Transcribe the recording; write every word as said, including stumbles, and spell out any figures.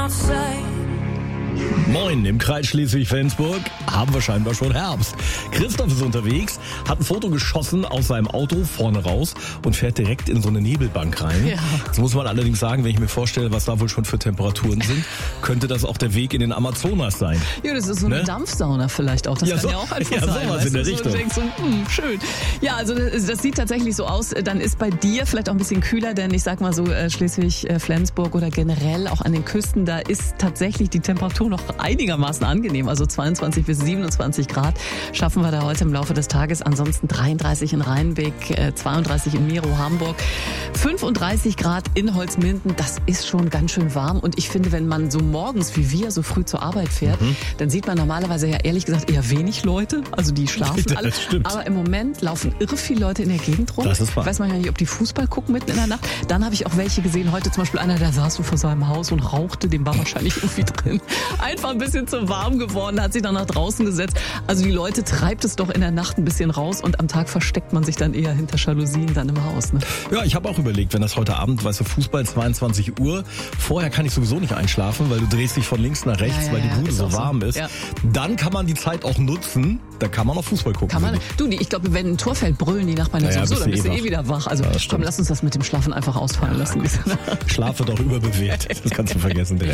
outside. Moin, im Kreis Schleswig-Flensburg haben wir scheinbar schon Herbst. Christoph ist unterwegs, hat ein Foto geschossen aus seinem Auto vorne raus und fährt direkt in so eine Nebelbank rein. Ja. Jetzt muss man allerdings sagen, wenn ich mir vorstelle, was da wohl schon für Temperaturen sind, könnte das auch der Weg in den Amazonas sein. Ja, das ist so eine Ne? Dampfsauna vielleicht auch. Das Ja, kann so- ja auch einfach ja, sein. sowas weißt in der du? So, Richtung. du denkst so, hm, schön. Ja, also das, das sieht tatsächlich so aus. Dann ist bei dir vielleicht auch ein bisschen kühler, denn ich sag mal so, äh, Schleswig-Flensburg oder generell auch an den Küsten, da ist tatsächlich die Temperatur noch einigermaßen angenehm. Also zweiundzwanzig bis siebenundzwanzig Grad schaffen wir da heute im Laufe des Tages. Ansonsten dreiunddreißig in Rheinbeck, äh, zweiunddreißig in Mero, Hamburg, fünfunddreißig Grad in Holzminden. Das ist schon ganz schön warm. Und ich finde, wenn man so morgens wie wir so früh zur Arbeit fährt, Mhm. dann sieht man normalerweise ja ehrlich gesagt eher wenig Leute. Also die schlafen Das alle. stimmt. Aber im Moment laufen irre viele Leute in der Gegend rum. Das ist wahr. Ich weiß manchmal nicht, ob die Fußball gucken mitten in der Nacht. Dann habe ich auch welche gesehen. Heute zum Beispiel einer, der saß so vor seinem Haus und rauchte. Dem war wahrscheinlich irgendwie drin. Einfach ein bisschen zu warm geworden, hat sich dann nach draußen gesetzt. Also die Leute treibt es doch in der Nacht ein bisschen raus und am Tag versteckt man sich dann eher hinter Jalousien dann im Haus. Ne? Ja, ich habe auch überlegt, wenn das heute Abend, weißt du, Fußball zweiundzwanzig Uhr, vorher kann ich sowieso nicht einschlafen, weil du drehst dich von links nach rechts, Ja, ja, weil die ja, Bude ist so auch so. warm ist. Ja. Dann kann man die Zeit auch nutzen, da kann man auch Fußball gucken. Kann man, finde ich. du, die- ich glaube, wenn ein Tor fällt, brüllen die Nachbarn ja Ja, ja, sowieso, dann bist bist du du eh eh wieder wach. Also Ja, das komm, stimmt. lass uns das mit dem Schlafen einfach ausfallen lassen. Schlaf wird auch überbewertet, das kannst du vergessen.